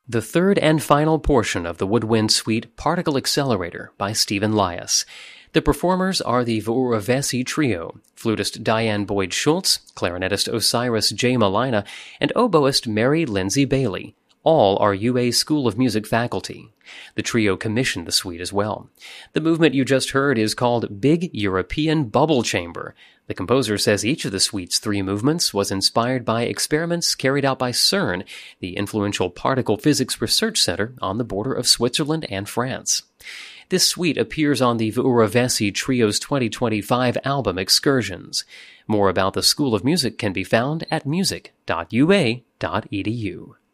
The third and final portion of the Woodwind Suite Particle Accelerator by Stephen Lias. The performers are the Vuuravesi Trio, flutist Diane Boyd-Schultz, clarinetist Osiris J. Malina, and oboist Mary Lindsay Bailey. All are UA School of Music faculty. The trio commissioned the suite as well. The movement you just heard is called Big European Bubble Chamber. The composer says each of the suite's 3 movements was inspired by experiments carried out by CERN, the influential particle physics research center on the border of Switzerland and France. This suite appears on the Vuuravesi Trio's 2025 album Excursions. More about the School of Music can be found at music.ua.edu.